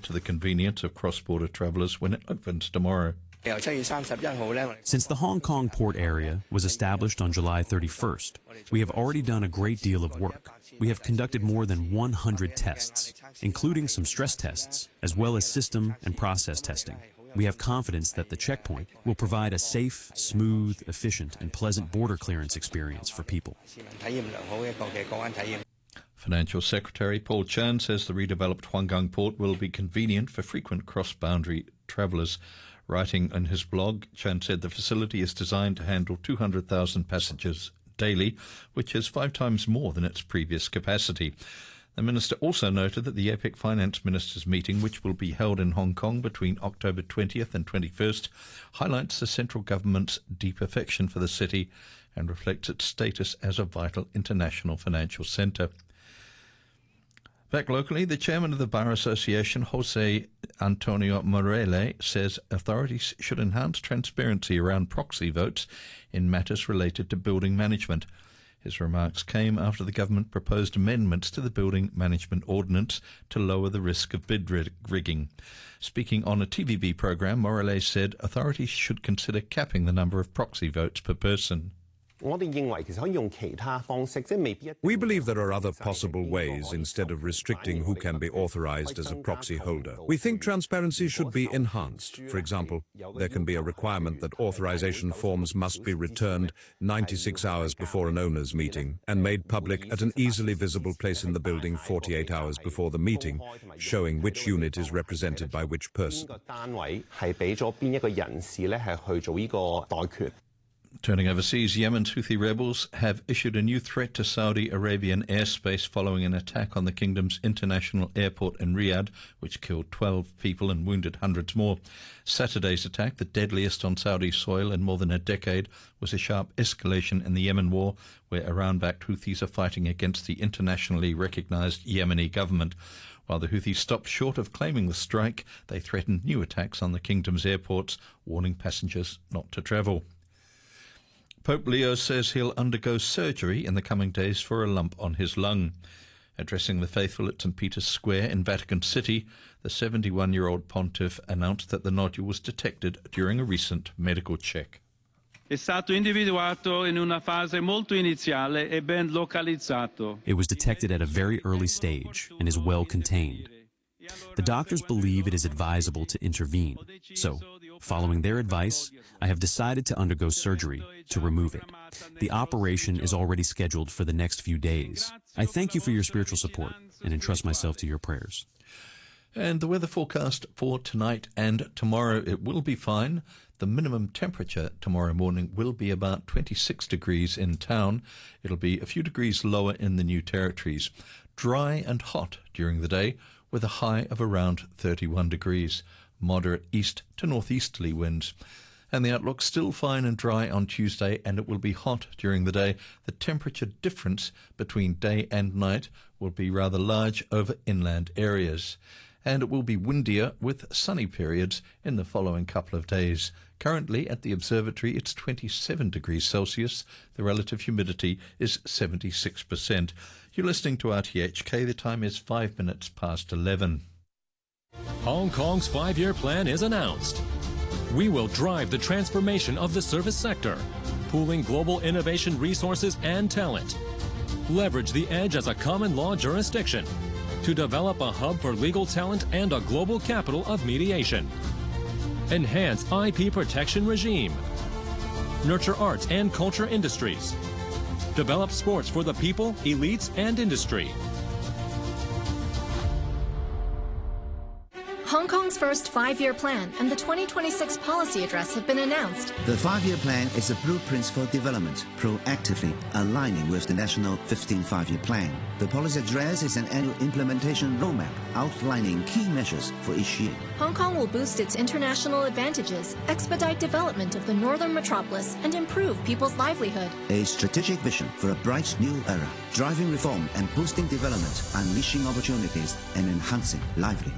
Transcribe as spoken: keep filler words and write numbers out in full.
to the convenience of cross-border travellers when it opens tomorrow. Since the Hong Kong port area was established on July thirty-first, we have already done a great deal of work. We have conducted more than one hundred tests, including some stress tests, as well as system and process testing. We have confidence that the checkpoint will provide a safe, smooth, efficient, and pleasant border clearance experience for people. Financial Secretary Paul Chan says the redeveloped Huanggang port will be convenient for frequent cross-boundary travellers. Writing on his blog, Chan said the facility is designed to handle two hundred thousand passengers daily, which is five times more than its previous capacity. The minister also noted that the APEC Finance Ministers meeting, which will be held in Hong Kong between October twentieth and twenty-first, highlights the central government's deep affection for the city and reflects its status as a vital international financial centre. Back locally, the chairman of the Bar Association, Jose Antonio Morele, says authorities should enhance transparency around proxy votes in matters related to building management. His remarks came after the government proposed amendments to the Building Management Ordinance to lower the risk of bid rigging. Speaking on a T V B programme, Morele said authorities should consider capping the number of proxy votes per person. We believe there are other possible ways instead of restricting who can be authorized as a proxy holder. We think transparency should be enhanced. For example, there can be a requirement that authorization forms must be returned ninety-six hours before an owners' meeting and made public at an easily visible place in the building forty-eight hours before the meeting, showing which unit is represented by which person. Turning overseas, Yemen's Houthi rebels have issued a new threat to Saudi Arabian airspace following an attack on the kingdom's international airport in Riyadh, which killed twelve people and wounded hundreds more. Saturday's attack, the deadliest on Saudi soil in more than a decade, was a sharp escalation in the Yemen war, where Iran-backed Houthis are fighting against the internationally recognized Yemeni government. While the Houthis stopped short of claiming the strike, they threatened new attacks on the kingdom's airports, warning passengers not to travel. Pope Leo says he'll undergo surgery in the coming days for a lump on his lung. Addressing the faithful at Saint Peter's Square in Vatican City, the seventy-one-year-old pontiff announced that the nodule was detected during a recent medical check. È stato individuato in una fase molto iniziale e ben localizzato. It was detected at a very early stage and is well contained. The doctors believe it is advisable to intervene. So, following their advice, I have decided to undergo surgery to remove it. The operation is already scheduled for the next few days. I thank you for your spiritual support and entrust myself to your prayers. And the weather forecast for tonight and tomorrow, it will be fine. The minimum temperature tomorrow morning will be about twenty-six degrees in town. It'll be a few degrees lower in the New Territories. Dry and hot during the day, with a high of around thirty-one degrees, moderate east to northeasterly winds. And the outlook still fine and dry on Tuesday, and it will be hot during the day. The temperature difference between day and night will be rather large over inland areas. And it will be windier with sunny periods in the following couple of days. Currently at the observatory it's twenty-seven degrees Celsius. The relative humidity is seventy-six percent. You're listening to R T H K. The time is five minutes past eleven. Hong Kong's five-year plan is announced. We will drive the transformation of the service sector, pooling global innovation resources and talent. Leverage the edge as a common law jurisdiction to develop a hub for legal talent and a global capital of mediation. Enhance I P protection regime. Nurture arts and culture industries. Develop sports for the people, elites, and industry. Hong Kong's first five-year plan and the twenty twenty-six policy address have been announced. The five-year plan is a blueprint for development, proactively aligning with the national fifteen five-year plan. The policy address is an annual implementation roadmap outlining key measures for each year. Hong Kong will boost its international advantages, expedite development of the northern metropolis, and improve people's livelihood. A strategic vision for a bright new era, driving reform and boosting development, unleashing opportunities and enhancing livelihood.